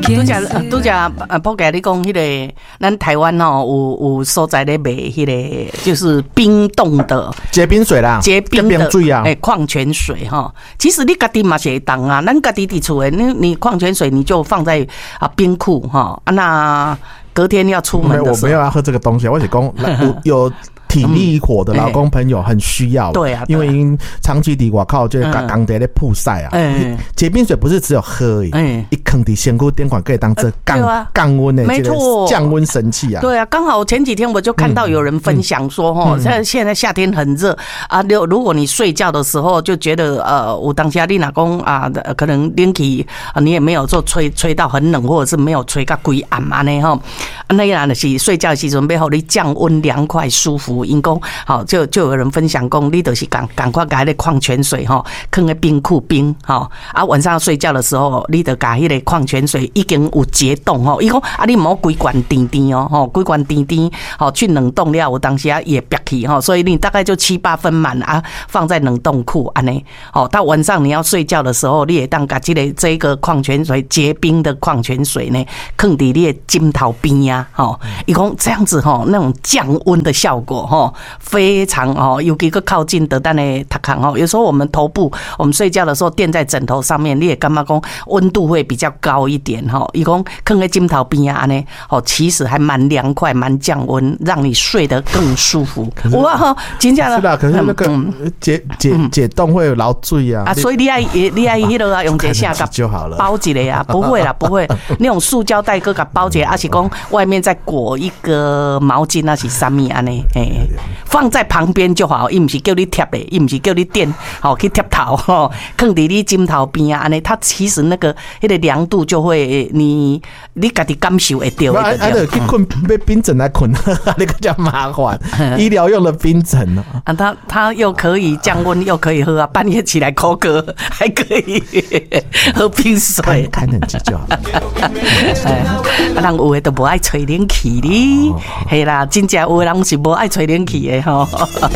拄则普给你讲迄个，咱台湾有所在咧卖迄个，就是冰冻的结冰水啦， 结冰的水啊， 矿泉水哈。其实你家己嘛是会当啊，咱家己伫厝诶，你矿泉水你就放在冰库哈，那隔天要出门的时候， 我没有要喝这个东西，我是讲有。体力活的劳工朋友很需要， 对啊， 因为因长期伫外口就是工地咧曝晒啊，结冰水不是只有喝而已，一坑伫身躯电管可以当这降温的， 没错， 降温神器啊。 对啊，刚好前几天我就看到有人分享说，现在夏天很热啊，如果你睡觉的时候就觉得有当下你哪讲啊，可能冷气你也没有做吹到很冷，或者是没有吹到规暗安尼吼，那样的是睡觉的时阵要让你降温凉快舒服。因讲好，就有人分享讲，你就是赶快把迄个矿泉水哈，放在冰库冰哈，啊晚上睡觉的时候，你就把迄个矿泉水已经有解冻哈，伊讲啊你莫规罐甜甜哦，吼规罐甜甜，好去冷冻了，有当时啊也憋气哈，所以你大概就7-8分满啊，放在冷冻库安尼，好到晚上你要睡觉的时候，你也当把这个矿泉水结冰的矿泉水呢，放伫你的枕头边呀，吼，伊讲这样子吼，那种降温的效果。非常尤其个靠近的咱的头壳有时候我们头部我们睡觉的时候垫在枕头上面，你也感觉讲温度会比较高一点伊讲放在枕头边啊呢其实还蛮凉快蛮降温，让你睡得更舒服。哇真的是啦，可是那个解冻会有劳醉啊， 所以你爱迄个用这下就好了， 包一个啊，不会啦，不会，那种塑胶袋搁甲包一个，还是讲外面再裹一个毛巾，那是什么安尼？放在旁边就好，伊不是叫你贴的，伊不是叫你垫，去贴头，放伫你枕头边啊，安尼，它其实那个凉度就会你家己感受会到。 去困被冰枕来困，那个叫麻烦，医疗用的冰枕啊，它又可以降温，又可以喝啊，半夜起来口渴还可以喝冰水， 开冷气就好了。 人有的都不爱吹冷气哩，嘿啦，真正有的人是不爱吹冷气的吼。